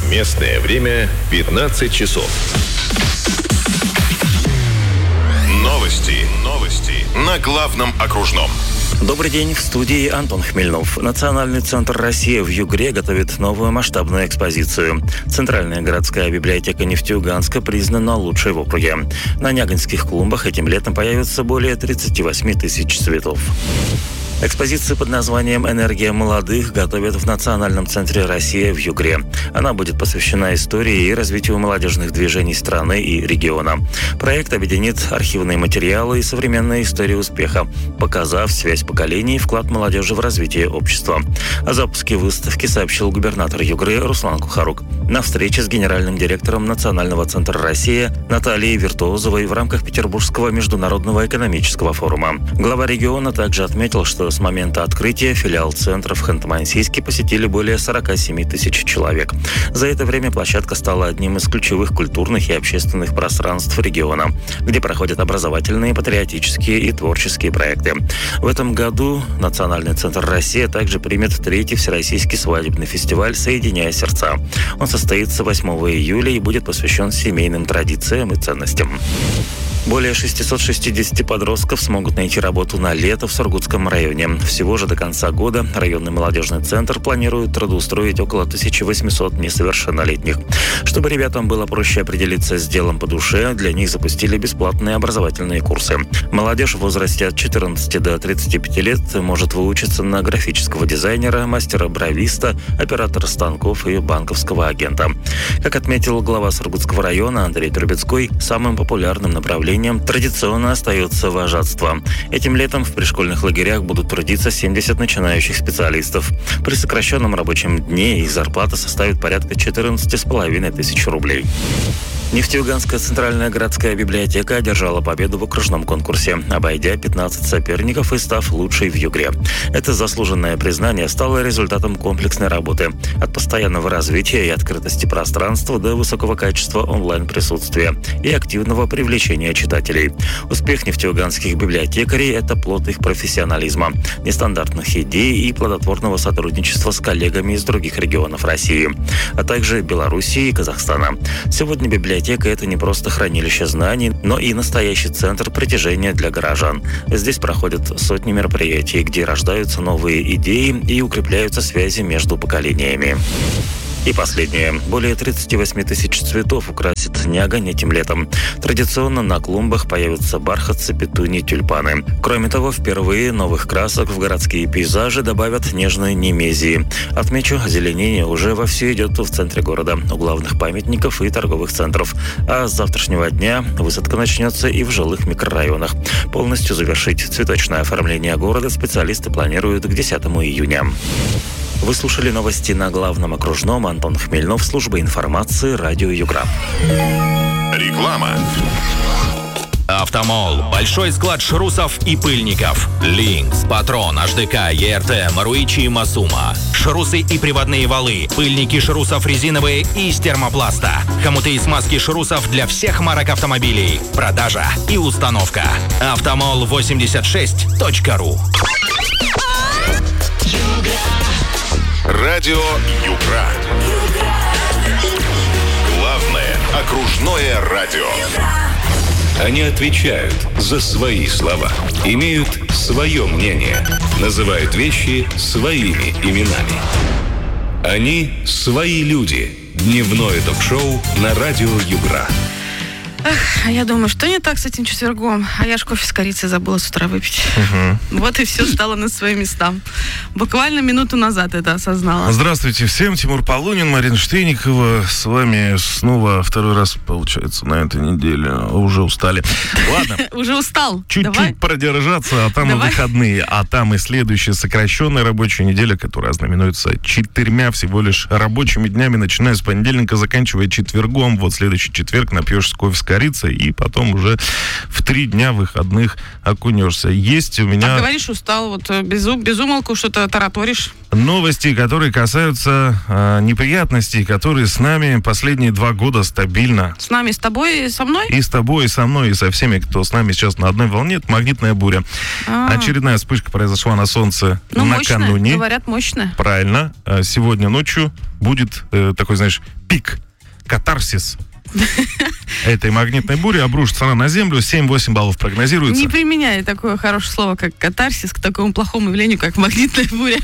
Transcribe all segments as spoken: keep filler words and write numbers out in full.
Местное время пятнадцать часов. Новости. Новости. На главном окружном. Добрый день, в студии Антон Хмельнов. Национальный центр «Россия» в Югре готовит новую масштабную экспозицию. Центральная городская библиотека Нефтеюганска признана лучшей в округе. На Нягинских клумбах этим летом появится более тридцать восемь тысяч цветов. Экспозицию под названием «Энергия молодых» готовят в Национальном центре «Россия» в Югре. Она будет посвящена истории и развитию молодежных движений страны и региона. Проект объединит архивные материалы и современную историю успеха, показав связь поколений и вклад молодежи в развитие общества. О запуске выставки сообщил губернатор Югры Руслан Кухарук на встрече с генеральным директором Национального центра «Россия» Натальей Виртуозовой в рамках Петербургского международного экономического форума. Глава региона также отметил, что с момента открытия филиал центра в Ханты-Мансийске посетили более сорок семь тысяч человек. За это время площадка стала одним из ключевых культурных и общественных пространств региона, где проходят образовательные, патриотические и творческие проекты. В этом году Национальный центр «Россия» также примет третий всероссийский свадебный фестиваль «Соединяя сердца». Он состоится восьмого июля и будет посвящен семейным традициям и ценностям. Более шестьсот шестьдесят подростков смогут найти работу на лето в Сургутском районе. Всего же до конца года районный молодежный центр планирует трудоустроить около тысяча восемьсот несовершеннолетних. Чтобы ребятам было проще определиться с делом по душе, для них запустили бесплатные образовательные курсы. Молодежь в возрасте от четырнадцати до тридцати пяти лет может выучиться на графического дизайнера, мастера-бровиста, оператора станков и банковского агента. Как отметил глава Сургутского района Андрей Трубецкой, самым популярным направлением традиционно остается вожатство. Этим летом в пришкольных лагерях будут трудиться семьдесят начинающих специалистов. При сокращенном рабочем дне их зарплата составит порядка четырнадцать с половиной тысяч рублей. Нефтеюганская центральная городская библиотека одержала победу в окружном конкурсе, обойдя пятнадцать соперников и став лучшей в Югре. Это заслуженное признание стало результатом комплексной работы. От постоянного развития и открытости пространства до высокого качества онлайн-присутствия и активного привлечения читателей. Успех нефтеюганских библиотекарей – это плод их профессионализма, нестандартных идей и плодотворного сотрудничества с коллегами из других регионов России, а также Белоруссии и Казахстана. Сегодня библиотека Библиотека – это не просто хранилище знаний, но и настоящий центр притяжения для горожан. Здесь проходят сотни мероприятий, где рождаются новые идеи и укрепляются связи между поколениями. И последнее. Более тридцать восемь тысяч цветов украсит Нягань этим летом. Традиционно на клумбах появятся бархатцы, петунии, тюльпаны. Кроме того, впервые новых красок в городские пейзажи добавят нежные немезии. Отмечу, озеленение уже вовсю идет в центре города, у главных памятников и торговых центров. А с завтрашнего дня высадка начнется и в жилых микрорайонах. Полностью завершить цветочное оформление города специалисты планируют к десятому июня. Вы слушали новости на главном окружном. Антон Хмельнов, служба информации, радио Югра. Реклама. Автомол. Большой склад шрусов и пыльников. Линкс, Патрон, эйч ди ка, и эр тэ, Маруичи и Масума. Шрусы и приводные валы. Пыльники шрусов резиновые и из термопласта. Хомуты и смазки шрусов для всех марок автомобилей. Продажа и установка. автомол восемьдесят шесть точка ру. Радио Югра. Главное окружное радио. Они отвечают за свои слова, имеют свое мнение, называют вещи своими именами. Они свои люди. Дневное ток-шоу на радио Югра. Эх, а я думаю, что не так с этим четвергом? А я ж кофе с корицей забыла с утра выпить. Угу. Вот и все стало на свои места. Буквально минуту назад это осознала. Здравствуйте всем. Тимур Полунин, Марина Штейникова. С вами снова второй раз, получается, на этой неделе. Уже устали. Ладно. Уже устал. Чуть-чуть продержаться, а там и выходные. А там и следующая сокращенная рабочая неделя, которая ознаменуется четырьмя всего лишь рабочими днями, начиная с понедельника, заканчивая четвергом. Вот следующий четверг напьешься кофе с корицей, и потом уже в три дня выходных окунешься. Есть у меня... А говоришь, устал, вот без, без умолку что-то тараторишь. Новости, которые касаются э, неприятностей, которые с нами последние два года стабильно. С нами, с тобой и со мной? И с тобой, и со мной, и со всеми, кто с нами сейчас на одной волне. Это магнитная буря. А-а-а. Очередная вспышка произошла на Солнце ну, накануне. Мощная, говорят, мощная. Правильно. Сегодня ночью будет э, такой, знаешь, пик, катарсис этой магнитной бури, обрушится она на Землю, семь-восемь баллов прогнозируется. Не применяй такое хорошее слово, как катарсис, к такому плохому явлению, как магнитная буря.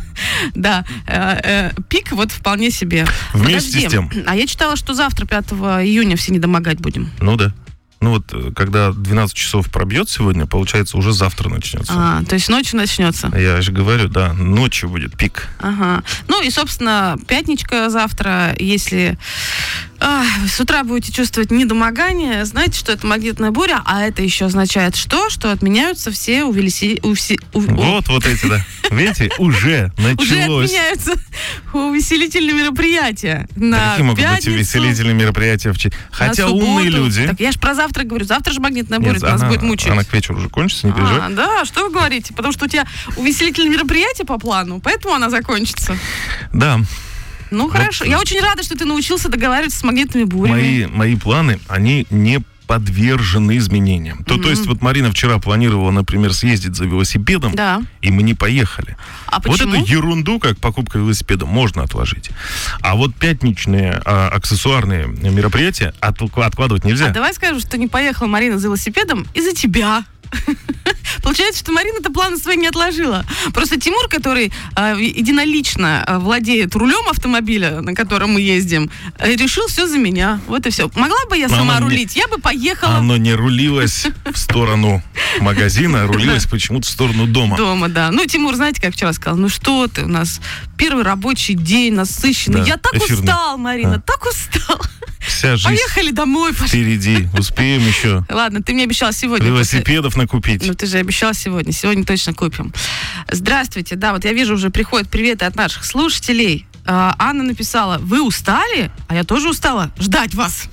Да, пик вот вполне себе. Вместе с тем. А я читала, что завтра, пятого июня, все недомогать будем. Ну да. Ну вот, когда двенадцать часов пробьет сегодня, получается, уже завтра начнется. А, то есть ночью начнется. Я же говорю, да, ночью будет пик. Ага. Ну и, собственно, пятничка завтра, если а, с утра будете чувствовать недомогание, знаете, что это магнитная буря, а это еще означает что? Что отменяются все увеличи... Увси... Ув... Вот, вот эти, да. Видите, уже началось. Уже отменяются увеселительные мероприятия. На да какие могут пятницу, быть увеселительные мероприятия? Хотя умные люди... Так я же про завтра говорю. Завтра же магнитная буря Нет, нас она, будет мучить. Она к вечеру уже кончится, не переживай. А, да, что вы говорите? Потому что у тебя увеселительные мероприятия по плану, поэтому она закончится. Да. Ну, вот. Хорошо. Я очень рада, что ты научился договариваться с магнитными бурями. Мои, мои планы, они не подвержены изменениям. Mm-hmm. То, то есть вот Марина вчера планировала, например, съездить за велосипедом, да. и мы не поехали. А вот почему? эту ерунду, как покупка велосипеда, можно отложить. А вот пятничные а, аксессуарные мероприятия от, откладывать нельзя. А давай скажем, что не поехала Марина за велосипедом из-за тебя. Получается, что Марина-то планы свои не отложила. Просто Тимур, который э, единолично э, владеет рулем автомобиля, на котором мы ездим, э, решил все за меня. Вот и все. Могла бы я Но сама не, рулить, я бы поехала. Оно не рулилось в сторону магазина, а рулилось почему-то в сторону дома. Дома, да. Ну, Тимур, знаете, как вчера сказал, ну что ты, у нас первый рабочий день, насыщенный. Да, я так эфирный. устал, Марина, а. так устал. Вся жизнь поехали домой. Впереди. Успеем еще. Ладно, ты мне обещал сегодня. Велосипедов после... накупить. Ну, ты же обещал сегодня. Сегодня точно купим. Здравствуйте. Да, вот я вижу, уже приходят приветы от наших слушателей. А, Анна написала, вы устали? А я тоже устала ждать вас.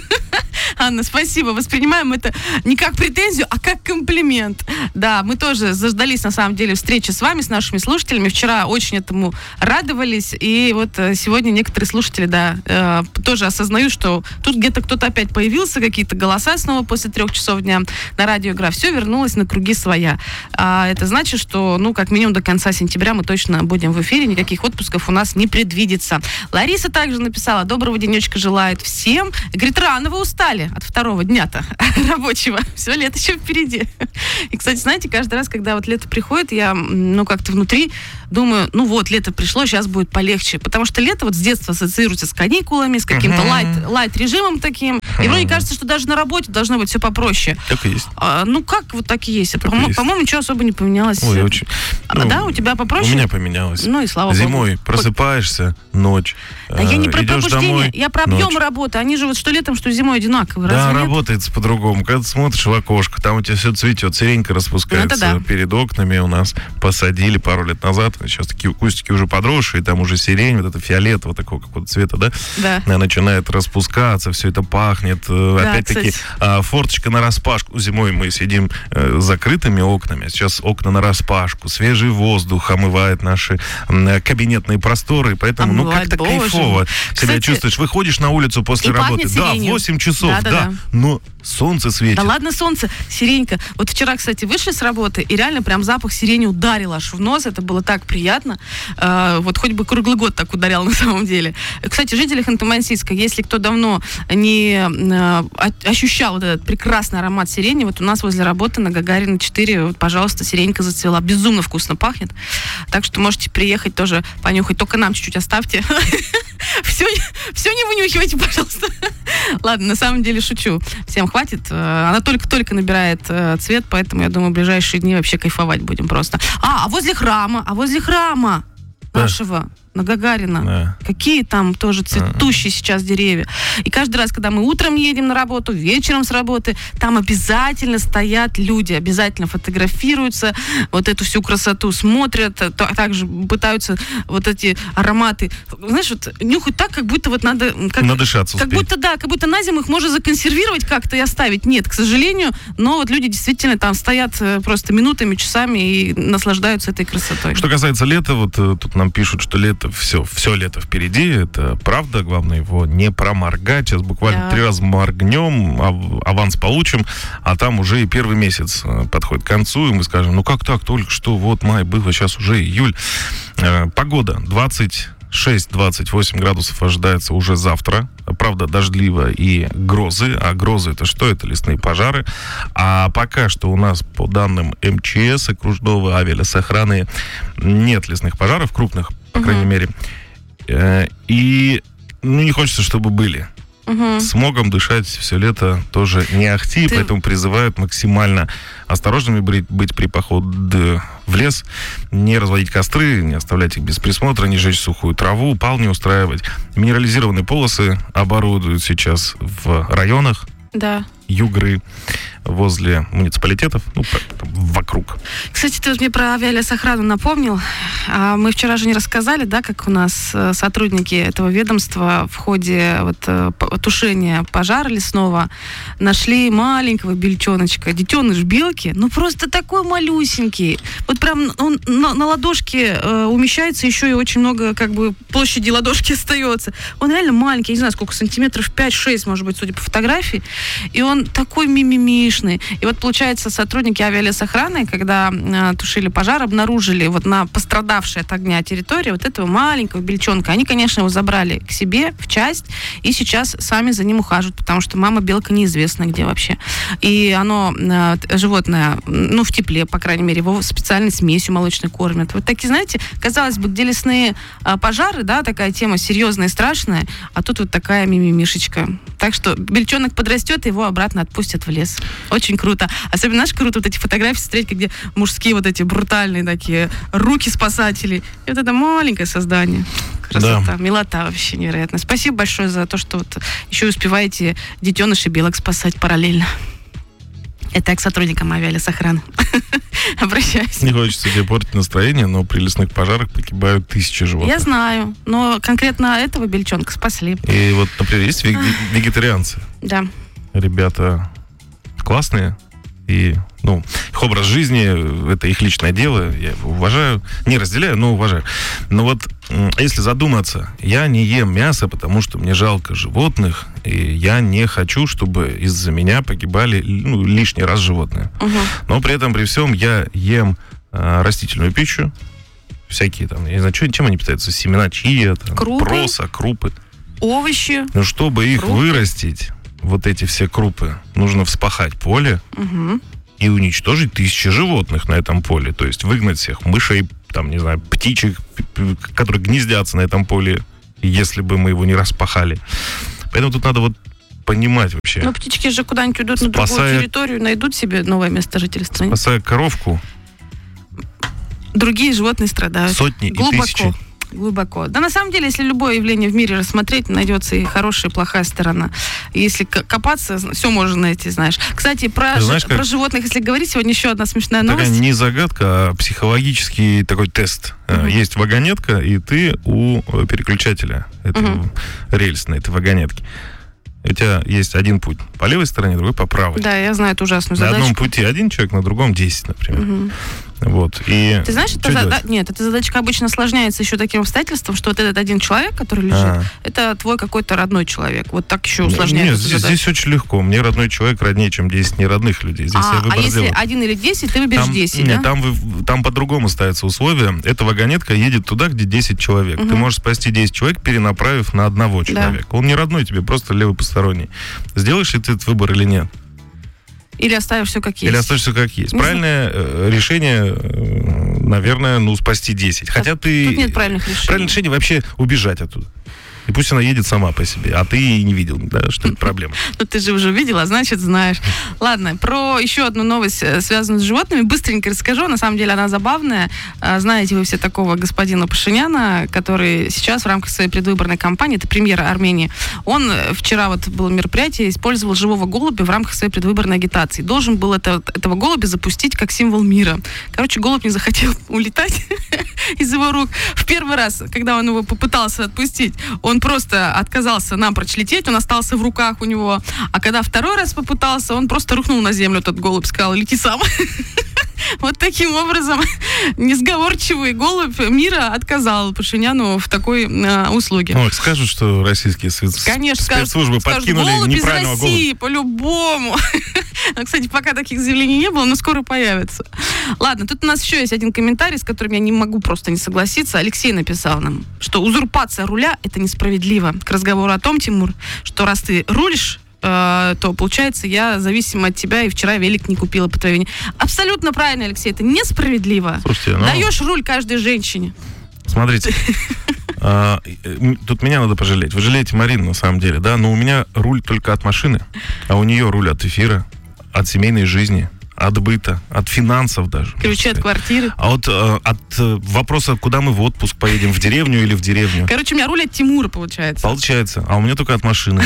Анна, спасибо. Воспринимаем это не как претензию, а как комплимент. Да, мы тоже заждались, на самом деле, встречи с вами, с нашими слушателями. Вчера очень этому радовались. И вот сегодня некоторые слушатели, да, э, тоже осознают, что тут где-то кто-то опять появился, какие-то голоса снова после трех часов дня на радиоигра. Все вернулось на круги своя. А это значит, что, ну, как минимум до конца сентября мы точно будем в эфире. Никаких отпусков у нас не предвидится. Лариса также написала, доброго денечка желает всем. Говорит, рано вы устали от второго дня-то рабочего. Все, лето еще впереди. И, кстати, знаете, каждый раз, когда вот лето приходит, я, ну, как-то внутри думаю, ну вот, лето пришло, сейчас будет полегче. Потому что лето вот с детства ассоциируется с каникулами, с каким-то uh-huh. лайт, лайт-режимом таким. Uh-huh. И вроде кажется, что даже на работе должно быть все попроще. Так и есть. А, ну, как вот так и есть. Так По-мо- есть. По-моему, ничего особо не поменялось. Ой, очень... А, ну, да, у тебя попроще? У меня поменялось. Ну и слава Богу. Зимой просыпаешься, ночь. Да я не про пробуждение, домой, я про объем ночь. работы. Они же вот что летом, что зимой одинаковые. Да, разве работает нет? по-другому. Когда ты смотришь в окошко, там у тебя все цветет, сиренька распускается да. перед окнами. У нас посадили пару лет назад. Сейчас такие кустики уже подросшие, там уже сирень, вот это фиолетового такого какого-то цвета, да? Да. Она начинает распускаться, все это пахнет. Да, опять-таки, кстати. форточка нараспашку. Зимой мы сидим э, с закрытыми окнами, сейчас окна нараспашку. Свежий воздух омывает наши э, кабинетные просторы, поэтому омывает, ну как-то боже. кайфово Кстати, себя чувствуешь. Выходишь на улицу после работы, да, в восемь часов, да, да, да, но солнце светит. Да ладно, солнце, сиренька. Вот вчера, кстати, вышли с работы, и реально прям запах сирени ударил аж в нос. Это было так приятно. Э, вот хоть бы круглый год так ударял на самом деле. Кстати, жители Ханты-Мансийска, если кто давно не э, ощущал вот этот прекрасный аромат сирени, вот у нас возле работы на Гагарина четыре, вот, пожалуйста, сиренька зацвела. Безумно вкусно пахнет. Так что можете приехать тоже понюхать. Только нам чуть-чуть оставьте. Все, все не вынюхивайте, пожалуйста. Ладно, на самом деле шучу. Всем хватит. Она только-только набирает цвет, поэтому, я думаю, в ближайшие дни вообще кайфовать будем просто. А, а возле храма, а возле храма нашего на Гагарина. Да. Какие там тоже цветущие А-а. сейчас деревья. И каждый раз, когда мы утром едем на работу, вечером с работы, там обязательно стоят люди, обязательно фотографируются, вот эту всю красоту смотрят, также пытаются вот эти ароматы, знаешь, вот нюхать так, как будто вот надо... Как, Надышаться Как успеть. будто, да, как будто на зиму их можно законсервировать как-то и оставить. Нет, к сожалению, но вот люди действительно там стоят просто минутами, часами и наслаждаются этой красотой. Что касается лета, вот тут нам пишут, что лето, все, все лето впереди, это правда, главное его не проморгать, сейчас буквально да. три раза моргнем, аванс получим, а там уже и первый месяц подходит к концу, и мы скажем, ну как так, только что, вот май было, сейчас уже июль. Погода двадцать шесть - двадцать восемь градусов ожидается уже завтра. Правда, дождливо и грозы. А грозы это что? Это лесные пожары. А пока что у нас, по данным эм че эс, окружного авиалесохраны, нет лесных пожаров крупных, по угу. крайней мере. И ну, не хочется, чтобы были. Угу. Смогом дышать все лето тоже не ахти, Ты... поэтому призывают максимально осторожными быть при походе в лес, не разводить костры, не оставлять их без присмотра, не жечь сухую траву, пал не устраивать. Минерализированные полосы оборудуют сейчас в районах. Да. Югры, возле муниципалитетов, ну, вокруг. Кстати, ты вот мне про авиалесохрану напомнил. Мы вчера же не рассказали, да, как у нас сотрудники этого ведомства в ходе вот, тушения пожара лесного нашли маленького бельчоночка, детеныш белки, ну, просто такой малюсенький. Вот прям он на, на ладошке э, умещается, еще и очень много, как бы, площади ладошки остается. Он реально маленький, я не знаю, сколько, сантиметров пять-шесть, может быть, судя по фотографии. И он Он такой мимимишный. И вот, получается, сотрудники авиалесохраны, когда э, тушили пожар, обнаружили вот на пострадавшей от огня территории вот этого маленького бельчонка. Они, конечно, его забрали к себе в часть и сейчас сами за ним ухаживают, потому что мама белка неизвестно где вообще. И оно, э, животное, ну, в тепле, по крайней мере, его специальной смесью молочной кормят. Вот такие, знаете, казалось бы, где лесные э, пожары, да, такая тема серьезная и страшная, а тут вот такая мимимишечка. Так что бельчонок подрастет, его обратно отпустят в лес. Очень круто. Особенно, знаешь, круто вот эти фотографии смотреть, где мужские вот эти брутальные такие руки спасателей. И вот это маленькое создание. Красота, да. Милота вообще невероятная. Спасибо большое за то, что вот еще успеваете детенышей белок спасать параллельно. Это я к сотрудникам авиалесохраны. Обращаюсь. Не хочется тебе портить настроение, но при лесных пожарах погибают тысячи животных. Я знаю, но конкретно этого бельчонка спасли. И вот, например, есть вегетарианцы. Да. Ребята классные, и, ну, их образ жизни, это их личное дело, я его уважаю, не разделяю, но уважаю. Но вот, если задуматься, я не ем мясо, потому что мне жалко животных, и я не хочу, чтобы из-за меня погибали, ну, лишний раз животные. Угу. Но при этом, при всем, я ем э, растительную пищу, всякие там, я не знаю, чем они питаются, семена чиа, там, крупы, проса, крупы. Овощи. Но чтобы их крупы. вырастить, вот эти все крупы, нужно вспахать поле угу. и уничтожить тысячи животных на этом поле. То есть выгнать всех мышей, там, не знаю, птичек, которые гнездятся на этом поле, если бы мы его не распахали. Поэтому тут надо вот понимать вообще. Ну, птички же куда-нибудь уйдут спасая, на другую территорию, найдут себе новое место жительства. Спасая коровку. Другие животные страдают. Сотни глубоко, и тысячи. Глубоко. Да, на самом деле, если любое явление в мире рассмотреть, найдется и хорошая, и плохая сторона. Если копаться, все можно найти, знаешь. Кстати, про, знаешь, ж, про животных, если говорить, сегодня еще одна смешная новость. Такая не загадка, а психологический такой тест. Uh-huh. Есть вагонетка, и ты у переключателя этого uh-huh. рельс на этой вагонетке. У тебя есть один путь по левой стороне, другой по правой. Да, я знаю эту ужасную на задачку. На одном пути один человек, на другом десять, например. Угу. Вот. И ты знаешь, это зада... нет, эта задачка обычно осложняется еще таким обстоятельством, что вот этот один человек, который лежит, А-а. это твой какой-то родной человек. Вот так еще усложняется. Нет, здесь, здесь очень легко. Мне родной человек роднее, чем десять неродных людей. Здесь а, я выбор а если делаю. один или десять, ты выберешь там, десять, нет, да? Там, вы, там по-другому ставятся условия. Эта вагонетка едет туда, где десять человек. Угу. Ты можешь спасти десять человек, перенаправив на одного человека. Да. Он не родной тебе, просто левый посторонний. Сделаешь ли ты этот выбор или нет? Или оставишь все как есть? Или оставишь все как есть. Не Правильное э, решение, э, наверное, ну, спасти десять. Хотя а ты... Тут нет правильных решений. Правильное решение вообще убежать оттуда. И пусть она едет сама по себе, а ты и не видел, да, что это проблема. Ну, ты же уже видела, значит, знаешь. Ладно, про еще одну новость, связанную с животными, быстренько расскажу. На самом деле она забавная. Знаете вы все такого господина Пашиняна, который сейчас в рамках своей предвыборной кампании, это премьер Армении, он вчера вот было мероприятие, использовал живого голубя в рамках своей предвыборной агитации. Должен был это, этого голубя запустить как символ мира. Короче, голубь не захотел улетать из его рук. В первый раз, когда он его попытался отпустить, он просто отказался напрочь лететь, он остался в руках у него. А когда второй раз попытался, он просто рухнул на землю, тот голубь, сказал: лети сам. Вот таким образом несговорчивый голубь мира отказал Пашиняну в такой э, услуге. Ой, скажут, что российские спец... Конечно, спецслужбы скажут, подкинули голубь неправильного из России, голубя. По-любому. Кстати, пока таких заявлений не было, но скоро появится. Ладно, тут у нас еще есть один комментарий, с которым я не могу просто не согласиться. Алексей написал нам, что узурпация руля — это несправедливо. К разговору о том, Тимур, что раз ты рулишь, то, получается, я зависима от тебя, и вчера велик не купила по твоей вине. Абсолютно правильно, Алексей, это несправедливо. Слушайте, ну... Даешь руль каждой женщине. Смотрите, а, тут меня надо пожалеть. Вы жалеете Марину, на самом деле, да? Но у меня руль только от машины, а у нее руль от эфира, от семейной жизни, от быта, от финансов даже. Ключи от квартиры. А вот э, от э, вопроса, куда мы в отпуск поедем, в деревню или в деревню. Короче, у меня руль от Тимура, получается. Получается, а у меня только от машины.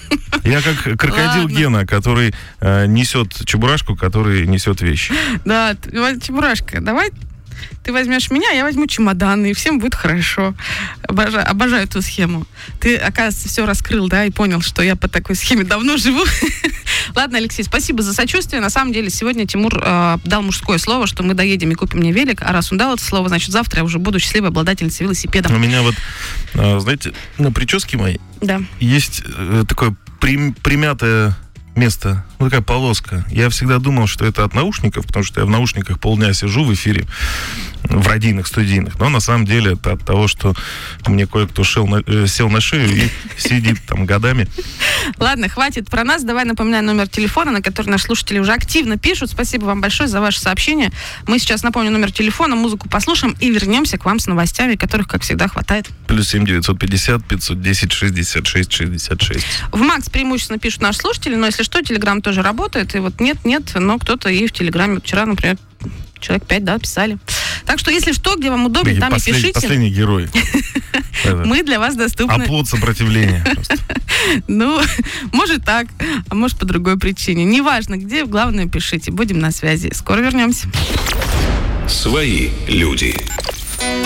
Я как крокодил Ладно. Гена, который э, несет чебурашку, который несет вещи. Да, ты, Чебурашка, давай ты возьмешь меня, я возьму чемоданы, и всем будет хорошо. Обожаю, обожаю эту схему. Ты, оказывается, все раскрыл, да, и понял, что я по такой схеме давно живу. Ладно, Алексей, спасибо за сочувствие. На самом деле, сегодня Тимур э, дал мужское слово, что мы доедем и купим мне велик, а раз он дал это слово, значит, завтра я уже буду счастливой обладательницей велосипеда. У меня вот, э, знаете, на прическе моей да. есть э, такое прим, примятое место, ну такая полоска. Я всегда думал, что это от наушников, потому что я в наушниках полдня сижу в эфире, в радийных, студийных. Но на самом деле это от того, что мне кое-кто шел на, э, сел на шею и сидит там годами. Ладно, хватит про нас. Давай напоминаю номер телефона, на который наши слушатели уже активно пишут. Спасибо вам большое за ваше сообщение. Мы сейчас, напомню, номер телефона, музыку послушаем и вернемся к вам с новостями, которых, как всегда, хватает. Плюс семь девятьсот пятьдесят пятьсот десять шестьдесят шесть шестьдесят шесть. В Макс преимущественно пишут наши слушатели, но если что, Телеграм тоже работает. И вот нет-нет, но кто-то и в Телеграме вчера, например, человек пять, да, писали. Так что, если что, где вам удобнее, И там послед, и пишите. Последний герой. Мы для вас доступны. Оплот сопротивления. Ну, может так, а может по другой причине. Неважно где, главное пишите. Будем на связи. Скоро вернемся. Свои люди.